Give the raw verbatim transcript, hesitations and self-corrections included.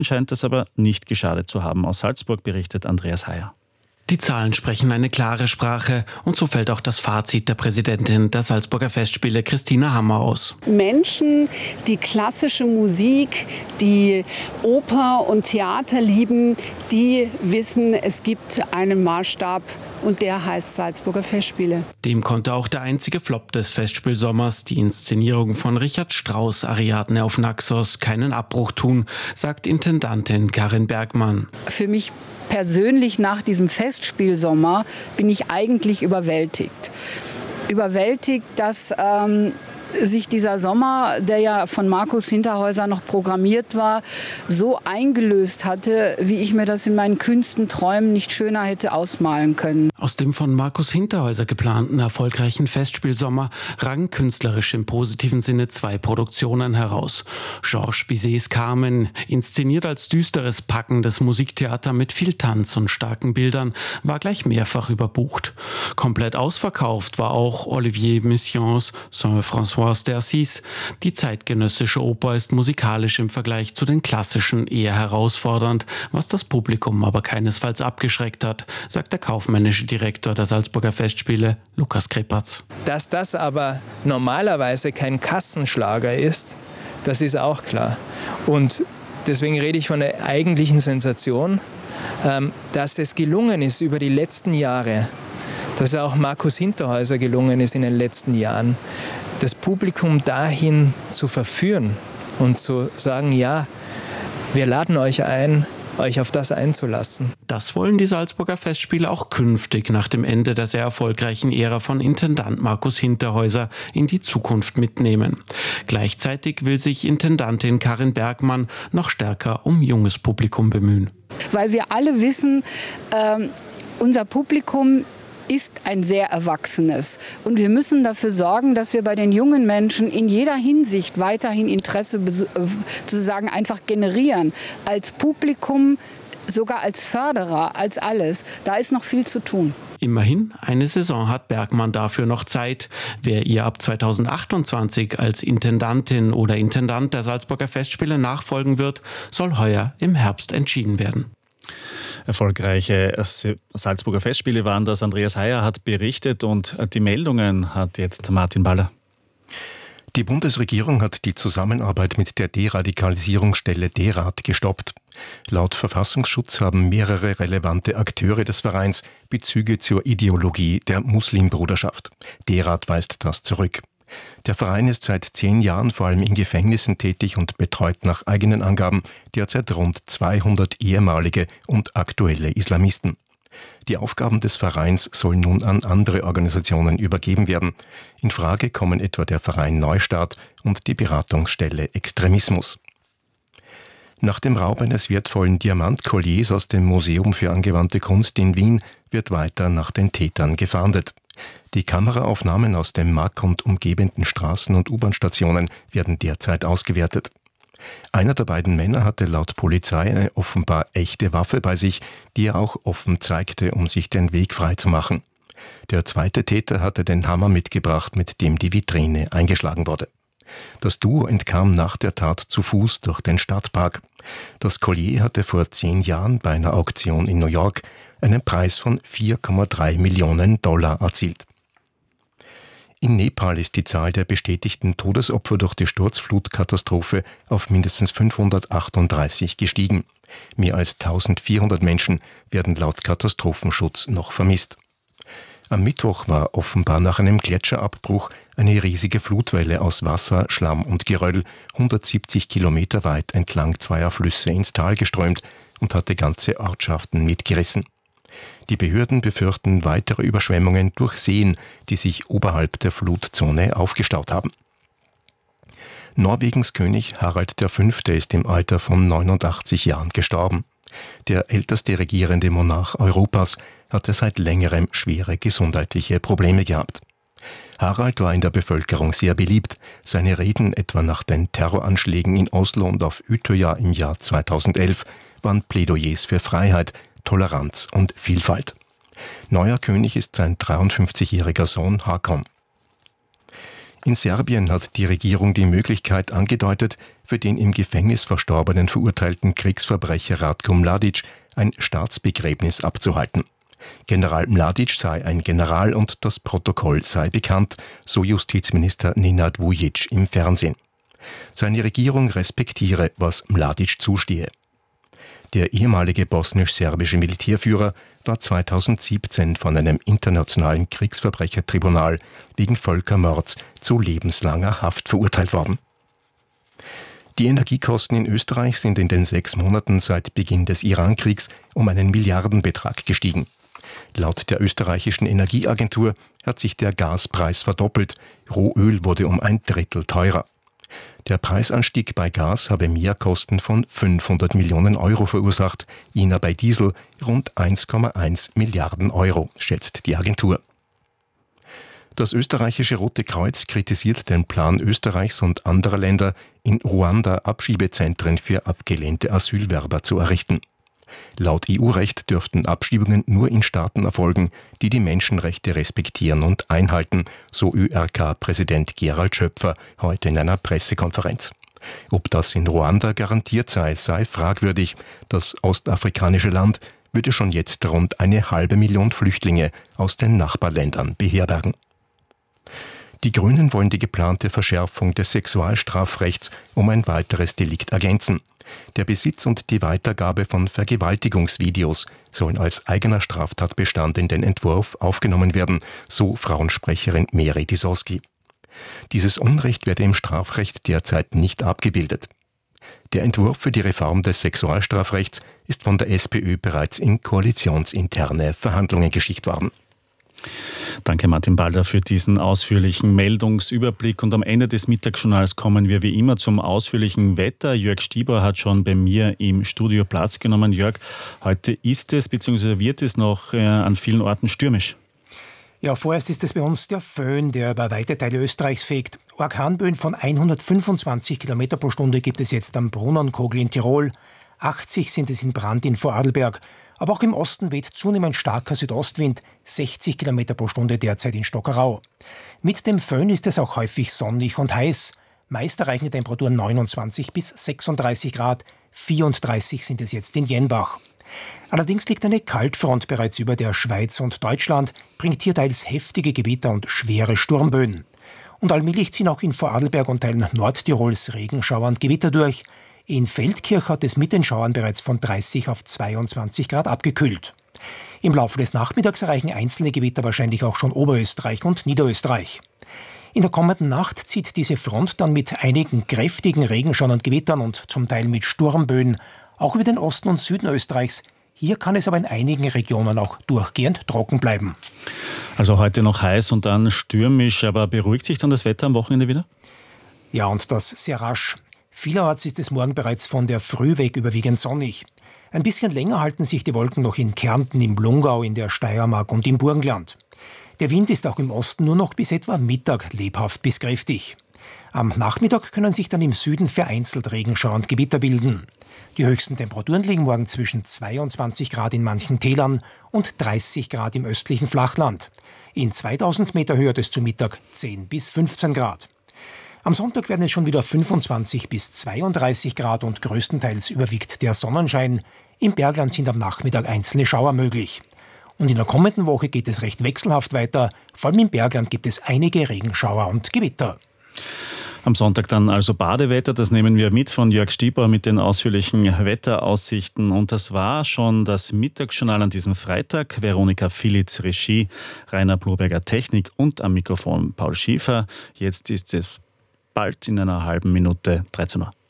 scheint es aber nicht geschadet zu haben. Aus Salzburg berichtet Andreas Heyer. Die Zahlen sprechen eine klare Sprache und so fällt auch das Fazit der Präsidentin der Salzburger Festspiele, Christina Hammer, aus. Menschen, die klassische Musik, die Oper und Theater lieben, die wissen, es gibt einen Maßstab und der heißt Salzburger Festspiele. Dem konnte auch der einzige Flop des Festspielsommers, die Inszenierung von Richard Strauss Ariadne auf Naxos, keinen Abbruch tun, sagt Intendantin Karin Bergmann. Für mich persönlich nach diesem Festspielsommer bin ich eigentlich überwältigt. Überwältigt, dass ähm, sich dieser Sommer, der ja von Markus Hinterhäuser noch programmiert war, so eingelöst hatte, wie ich mir das in meinen kühnsten Träumen nicht schöner hätte ausmalen können. Aus dem von Markus Hinterhäuser geplanten erfolgreichen Festspielsommer ragen künstlerisch im positiven Sinne zwei Produktionen heraus. Georges Bizets Carmen, inszeniert als düsteres, packendes Musiktheater mit viel Tanz und starken Bildern, war gleich mehrfach überbucht. Komplett ausverkauft war auch Olivier Messiaens Saint-François d'Assise. Die zeitgenössische Oper ist musikalisch im Vergleich zu den klassischen eher herausfordernd, was das Publikum aber keinesfalls abgeschreckt hat, sagt der kaufmännische Direktor der Salzburger Festspiele, Lukas Krepatz. Dass das aber normalerweise kein Kassenschlager ist, das ist auch klar. Und deswegen rede ich von der eigentlichen Sensation, dass es gelungen ist über die letzten Jahre, dass auch Markus Hinterhäuser gelungen ist in den letzten Jahren, das Publikum dahin zu verführen und zu sagen, ja, wir laden euch ein, euch auf das einzulassen. Das wollen die Salzburger Festspiele auch künftig nach dem Ende der sehr erfolgreichen Ära von Intendant Markus Hinterhäuser in die Zukunft mitnehmen. Gleichzeitig will sich Intendantin Karin Bergmann noch stärker um junges Publikum bemühen. Weil wir alle wissen, äh, unser Publikum ist ein sehr erwachsenes. Und wir müssen dafür sorgen, dass wir bei den jungen Menschen in jeder Hinsicht weiterhin Interesse sozusagen einfach generieren. Als Publikum, sogar als Förderer, als alles. Da ist noch viel zu tun. Immerhin, eine Saison hat Bergmann dafür noch Zeit. Wer ihr ab zweitausendachtundzwanzig als Intendantin oder Intendant der Salzburger Festspiele nachfolgen wird, soll heuer im Herbst entschieden werden. Erfolgreiche Salzburger Festspiele waren das. Andreas Heyer hat berichtet und die Meldungen hat jetzt Martin Baller. Die Bundesregierung hat die Zusammenarbeit mit der Deradikalisierungsstelle D-Rat gestoppt. Laut Verfassungsschutz haben mehrere relevante Akteure des Vereins Bezüge zur Ideologie der Muslimbruderschaft. D-Rat weist das zurück. Der Verein ist seit zehn Jahren vor allem in Gefängnissen tätig und betreut nach eigenen Angaben derzeit rund zweihundert ehemalige und aktuelle Islamisten. Die Aufgaben des Vereins sollen nun an andere Organisationen übergeben werden. In Frage kommen etwa der Verein Neustart und die Beratungsstelle Extremismus. Nach dem Raub eines wertvollen Diamantkolliers aus dem Museum für angewandte Kunst in Wien wird weiter nach den Tätern gefahndet. Die Kameraaufnahmen aus dem M A G und umgebenden Straßen- und U-Bahn-Stationen werden derzeit ausgewertet. Einer der beiden Männer hatte laut Polizei eine offenbar echte Waffe bei sich, die er auch offen zeigte, um sich den Weg freizumachen. Der zweite Täter hatte den Hammer mitgebracht, mit dem die Vitrine eingeschlagen wurde. Das Duo entkam nach der Tat zu Fuß durch den Stadtpark. Das Collier hatte vor zehn Jahren bei einer Auktion in New York einen Preis von vier Komma drei Millionen Dollar erzielt. In Nepal ist die Zahl der bestätigten Todesopfer durch die Sturzflutkatastrophe auf mindestens fünfhundertachtunddreißig gestiegen. Mehr als eintausendvierhundert Menschen werden laut Katastrophenschutz noch vermisst. Am Mittwoch war offenbar nach einem Gletscherabbruch eine riesige Flutwelle aus Wasser, Schlamm und Geröll hundertsiebzig Kilometer weit entlang zweier Flüsse ins Tal geströmt und hatte ganze Ortschaften mitgerissen. Die Behörden befürchten weitere Überschwemmungen durch Seen, die sich oberhalb der Flutzone aufgestaut haben. Norwegens König Harald der Fünfte ist im Alter von neunundachtzig Jahren gestorben. Der älteste regierende Monarch Europas hatte seit längerem schwere gesundheitliche Probleme gehabt. Harald war in der Bevölkerung sehr beliebt. Seine Reden etwa nach den Terroranschlägen in Oslo und auf Utøya im Jahr zweitausendelf waren Plädoyers für Freiheit, Toleranz und Vielfalt. Neuer König ist sein dreiundfünfzigjähriger Sohn Håkon. In Serbien hat die Regierung die Möglichkeit angedeutet, für den im Gefängnis verstorbenen verurteilten Kriegsverbrecher Ratko Mladic ein Staatsbegräbnis abzuhalten. General Mladic sei ein General und das Protokoll sei bekannt, so Justizminister Nenad Vujic im Fernsehen. Seine Regierung respektiere, was Mladic zustehe. Der ehemalige bosnisch-serbische Militärführer war zweitausendsiebzehn von einem internationalen Kriegsverbrechertribunal wegen Völkermords zu lebenslanger Haft verurteilt worden. Die Energiekosten in Österreich sind in den sechs Monaten seit Beginn des Irankriegs um einen Milliardenbetrag gestiegen. Laut der österreichischen Energieagentur hat sich der Gaspreis verdoppelt, Rohöl wurde um ein Drittel teurer. Der Preisanstieg bei Gas habe Mehrkosten von fünfhundert Millionen Euro verursacht, jener bei Diesel rund eins Komma eins Milliarden Euro, schätzt die Agentur. Das österreichische Rote Kreuz kritisiert den Plan Österreichs und anderer Länder, in Ruanda Abschiebezentren für abgelehnte Asylwerber zu errichten. Laut E U-Recht dürften Abschiebungen nur in Staaten erfolgen, die die Menschenrechte respektieren und einhalten, so Ö R K-Präsident Gerald Schöpfer heute in einer Pressekonferenz. Ob das in Ruanda garantiert sei, sei fragwürdig. Das ostafrikanische Land würde schon jetzt rund eine halbe Million Flüchtlinge aus den Nachbarländern beherbergen. Die Grünen wollen die geplante Verschärfung des Sexualstrafrechts um ein weiteres Delikt ergänzen. Der Besitz und die Weitergabe von Vergewaltigungsvideos sollen als eigener Straftatbestand in den Entwurf aufgenommen werden, so Frauensprecherin Mary Disoski. Dieses Unrecht werde im Strafrecht derzeit nicht abgebildet. Der Entwurf für die Reform des Sexualstrafrechts ist von der SPÖ bereits in koalitionsinterne Verhandlungen geschickt worden. Danke Martin Balder für diesen ausführlichen Meldungsüberblick. Und am Ende des Mittagsjournals kommen wir wie immer zum ausführlichen Wetter. Jörg Stieber hat schon bei mir im Studio Platz genommen. Jörg, heute ist es bzw. wird es noch äh, an vielen Orten stürmisch. Ja, vorerst ist es bei uns der Föhn, der über weite Teile Österreichs fegt. Orkanböen von hundertfünfundzwanzig Kilometer pro Stunde gibt es jetzt am Brunnernkogel in Tirol. achtzig sind es in Brand in Vorarlberg. Aber auch im Osten weht zunehmend starker Südostwind, sechzig Kilometer pro Stunde derzeit in Stockerau. Mit dem Föhn ist es auch häufig sonnig und heiß. Meist erreichen Temperaturen neunundzwanzig bis sechsunddreißig Grad, vierunddreißig sind es jetzt in Jenbach. Allerdings liegt eine Kaltfront bereits über der Schweiz und Deutschland, bringt hier teils heftige Gewitter und schwere Sturmböen. Und allmählich ziehen auch in Vorarlberg und Teilen Nordtirols Regenschauer und Gewitter durch. In Feldkirch hat es mit den Schauern bereits von dreißig auf zweiundzwanzig Grad abgekühlt. Im Laufe des Nachmittags erreichen einzelne Gewitter wahrscheinlich auch schon Oberösterreich und Niederösterreich. In der kommenden Nacht zieht diese Front dann mit einigen kräftigen Regenschauern und Gewittern und zum Teil mit Sturmböen auch über den Osten und Süden Österreichs. Hier kann es aber in einigen Regionen auch durchgehend trocken bleiben. Also heute noch heiß und dann stürmisch, aber beruhigt sich dann das Wetter am Wochenende wieder? Ja, und das sehr rasch. Vielerorts ist es morgen bereits von der Früh weg überwiegend sonnig. Ein bisschen länger halten sich die Wolken noch in Kärnten, im Lungau, in der Steiermark und im Burgenland. Der Wind ist auch im Osten nur noch bis etwa Mittag lebhaft bis kräftig. Am Nachmittag können sich dann im Süden vereinzelt Regenschauer und Gewitter bilden. Die höchsten Temperaturen liegen morgen zwischen zweiundzwanzig Grad in manchen Tälern und dreißig Grad im östlichen Flachland. In zweitausend Meter Höhe hat es zu Mittag zehn bis fünfzehn Grad. Am Sonntag werden es schon wieder fünfundzwanzig bis zweiunddreißig Grad und größtenteils überwiegt der Sonnenschein. Im Bergland sind am Nachmittag einzelne Schauer möglich. Und in der kommenden Woche geht es recht wechselhaft weiter. Vor allem im Bergland gibt es einige Regenschauer und Gewitter. Am Sonntag dann also Badewetter, das nehmen wir mit von Jörg Stieber mit den ausführlichen Wetteraussichten. Und das war schon das Mittagsjournal an diesem Freitag. Veronika Filitz Regie, Rainer Bloberger Technik und am Mikrofon Paul Schiefer. Jetzt ist es bald in einer halben Minute dreizehn Uhr.